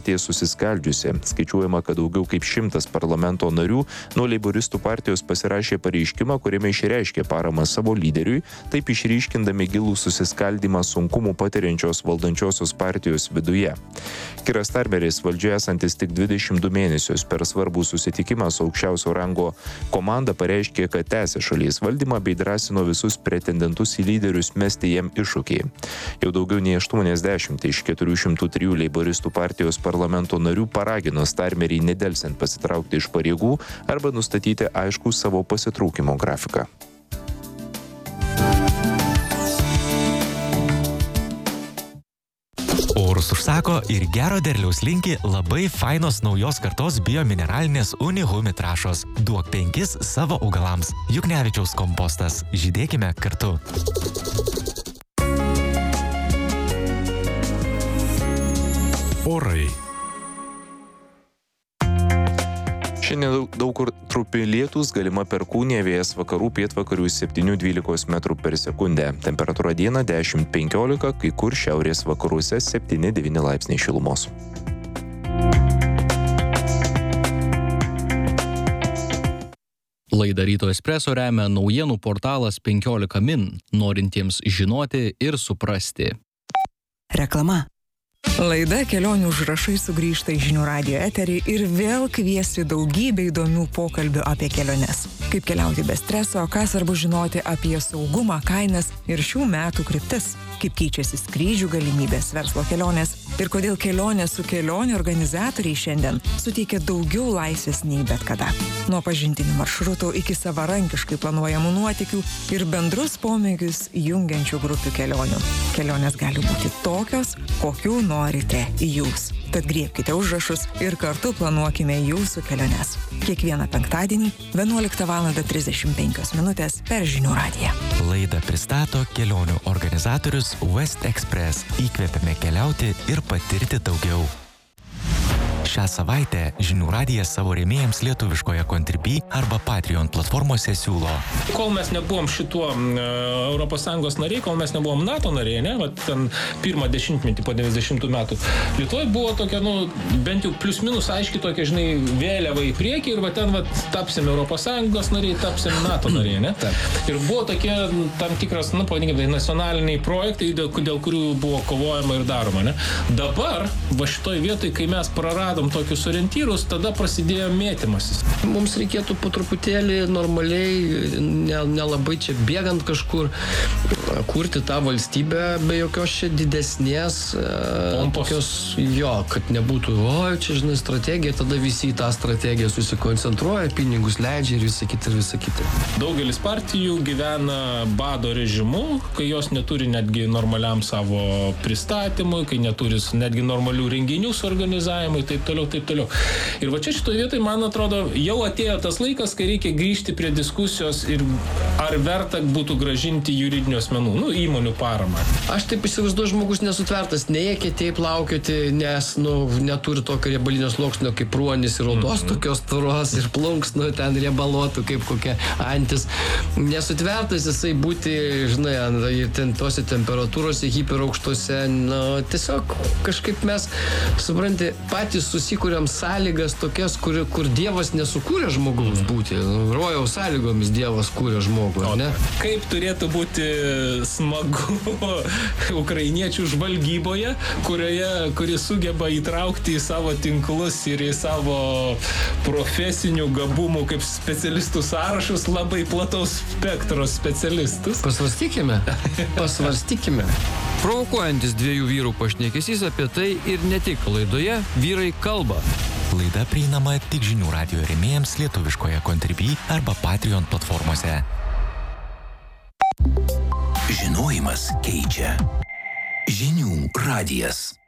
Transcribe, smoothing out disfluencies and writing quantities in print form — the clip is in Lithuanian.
susiskaldžiusi. Skaičiuojama, kad daugiau kaip 100 parlamento narių nuo leiboristų partijos pasirašė pareiškimą, kuriame išreiškė paramą savo lyderiui, taip išryškindami gilų susiskaldimą sunkumų patiriančios valdančiosios partijos viduje. Keir Starmeris, valdžioje esantis tik 22 mėnesius, per svarbų susitikimą su aukščiausio rango komanda pareiškė, kad tęsia šalies valdymą bei drąsino visus pretendentus į lyderius mesti jam iššūkį. Jau daugiau nei 80 iš 403 leiboristų partijos parlamento narių paragino Starmerį nedelsiant pasitraukti iš pareigų arba nustatyti aiškų savo pasitraukimo grafiką. Orus užsako ir gero derliaus linki labai fainos naujos kartos biomineralinės Unihumi trąšos. Duok 5 savo augalams. Juknevičiaus kompostas. Žydėkime kartu. Orai. Šiandien daug kur trupi lietūs, galima perkūnija, vėjas vakarų pietvakarių 7-12 metrų per sekundę. Temperatūra dieną 10-15, kai kur šiaurės vakaruose 7-9 laipsniai šilumos. Laidą Ryto Espresso remia naujienų portalas 15 min, norintiems žinoti ir suprasti. Reklama. Laida Kelionių užrašai sugrįžta į Žinių radijo eterį ir vėl kviesi daugybę įdomių pokalbių apie keliones. Kaip keliauti be streso, ką svarbu žinoti apie saugumą, kainas ir šių metų kryptis. Kaip keičiasi skrydžių galimybės, verslo kelionės ir kodėl kelionės su kelionių organizatoriai šiandien suteikia daugiau laisvės nei bet kada. Nuo pažintinių maršrutų iki savarankiškai planuojamų nuotykių ir bendrus pomėgius jungiančių grupių kelionių. Kelionės gali būti tokios, kokių norite jūs. Tad griebkite užrašus ir kartu planuokime jūsų keliones. Kiekvieną penktadienį 11:35 min. Per Žinių radiją. Laidą pristato kelionių organizatorius West Express. Įkvepiame keliauti ir patirti daugiau. Šią savaitę Žinių radijas savo rėmėjams lietuviškoje Contribui arba Patreon platformose siūlo. Kol mes nebuvom šituo ES nariai, kol mes nebuvom NATO nariai, ne, vat ten pirmą dešimtmetį po 90 metų, Lietuvoje buvo tokia, bent jau plius minus aiški tokia, vėliava į priekį ir va ten tapsim ES nariai, tapsim NATO nariai, ne? Ir buvo tokie tam tikras, pavadinkime, nacionaliniai projektai, dėl kurių buvo kovojama ir daroma, ne? Dabar, va šitoj vietoj, kai mes praradom tokius orientyrus, tada prasidėjo mėtymasis. Mums reikėtų po truputėlį normaliai, nelabai čia bėgant kažkur, kurti tą valstybę be jokios čia didesnės tokios, kad nebūtų, čia, strategija, tada visi į tą strategiją susikoncentruoja, pinigus leidžia ir visa kita. Daugelis partijų gyvena bado režimu, kai jos neturi netgi normaliam savo pristatymui, kai neturi netgi normalių renginių suorganizavimui, taip toliau. Ir va čia šitoje vietoje, man atrodo, jau atėjo tas laikas, kai reikia grįžti prie diskusijos ir ar verta būtų gražinti juridinių asmenų, įmonių paramą. Aš taip įsivaizduoju, žmogus nesutvertas, neėkėtėjai plaukioti, nes, neturi tokio riebalinio sluoksnio kaip ruonis ir odos tokios tvoros ir plunksnų ten riebalotų kaip kokia antis. Nesutvertas jisai būti, ten tose temperatūrose hiperaukštose, tiesiog kažkaip mes, supranti, patys susikūrėm sąlygas tokias, kur Dievas nesukūrė žmogaus būti. Rojaus sąlygomis Dievas kūrė žmogų, ne? Kaip turėtų būti smagu ukrainiečių žvalgyboje, kuri sugeba įtraukti į savo tinklus ir į savo profesinių gabumų kaip specialistų sąrašus labai plataus spektro specialistus. Pasvarstykime. Provokuojantis dviejų vyrų pašnekesys apie tai ir ne tik laidoje Vyrai kalba. Laida prieinama tik Žinių radijo rėmėjams lietuviškoje Contribui arba Patreon platformose. Žinojimas keičia. Žinių radijas.